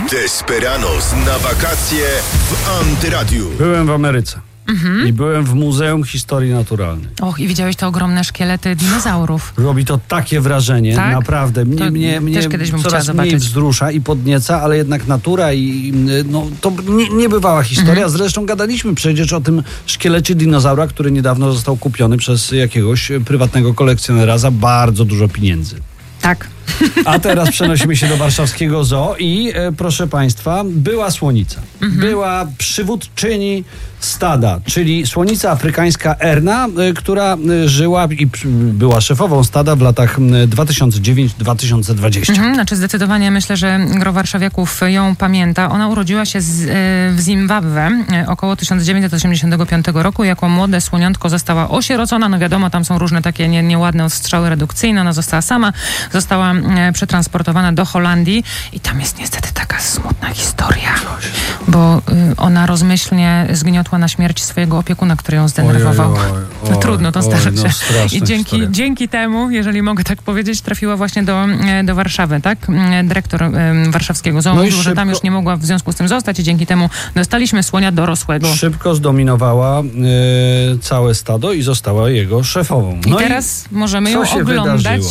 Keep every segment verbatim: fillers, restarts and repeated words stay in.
Desperados na wakacje w Antyradiu. Byłem w Ameryce. Mhm. I byłem w Muzeum Historii Naturalnej. Och, i widziałeś te ogromne szkielety dinozaurów. Robi to takie wrażenie, tak? Naprawdę. Mnie, to mnie, mnie też kiedyś bym coraz chciała mniej zobaczyć. wzrusza i podnieca, ale jednak natura i no, to nie, niebywała historia. Mhm. Zresztą gadaliśmy przecież o tym szkielecie dinozaura, który niedawno został kupiony przez jakiegoś prywatnego kolekcjonera za bardzo dużo pieniędzy. Tak. A teraz przenosimy się do warszawskiego zoo i e, proszę Państwa, była słonica. Mhm. Była przywódczyni stada, czyli słonica afrykańska Erna, e, która e, żyła i p- była szefową stada w latach dwa tysiące dziewiąty do dwa tysiące dwudziestego. Mhm, znaczy zdecydowanie myślę, że gro warszawiaków ją pamięta. Ona urodziła się z, e, w Zimbabwe e, około tysiąc dziewięćset osiemdziesiątego piątego roku. Jako młode słoniątko została osierocona. No wiadomo, tam są różne takie nie, nieładne odstrzały redukcyjne. Ona została sama, została e, przetransportowana do Holandii i tam jest niestety taka smutna historia, bo y, ona rozmyślnie zgniotła na śmierć swojego opiekuna, który ją zdenerwował. Oj, oj, oj, no trudno to zdarzyć no, się. I dzięki, dzięki temu, jeżeli mogę tak powiedzieć, trafiła właśnie do, do Warszawy, tak? Dyrektor y, warszawskiego zoo no mówił, szybko, że tam już nie mogła w związku z tym zostać i dzięki temu dostaliśmy słonia dorosłego. Szybko zdominowała y, całe stado i została jego szefową. No I teraz i możemy ją oglądać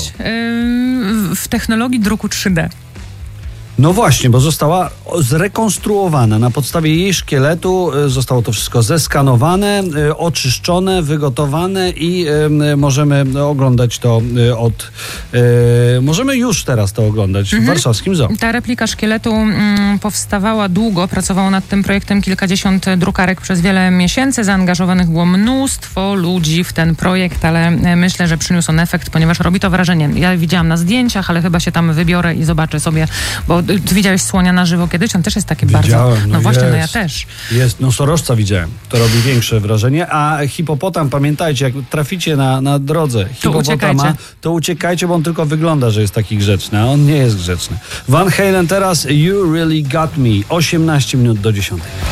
y, w technologii druku trzy D. No właśnie, bo została zrekonstruowana. Na podstawie jej szkieletu zostało to wszystko zeskanowane, oczyszczone, wygotowane i y, możemy oglądać to od... Y, możemy już teraz to oglądać mhm. w warszawskim zoo. Ta replika szkieletu mm, powstawała długo, pracowało nad tym projektem kilkadziesiąt drukarek przez wiele miesięcy. Zaangażowanych było mnóstwo ludzi w ten projekt, ale myślę, że przyniósł on efekt, ponieważ robi to wrażenie. Ja widziałam na zdjęciach, ale chyba się tam wybiorę i zobaczę sobie, bo ty widziałeś słonia na żywo kiedyś? On też jest taki Widziałem, bardzo... No, no właśnie, jest, no ja też. Jest, nosorożca widziałem. To robi większe wrażenie. A hipopotam, pamiętajcie, jak traficie na, na drodze hipopotama, to, to uciekajcie, bo on tylko wygląda, że jest taki grzeczny, a on nie jest grzeczny. Van Halen teraz You Really Got Me. osiemnaście minut do dziesiątej.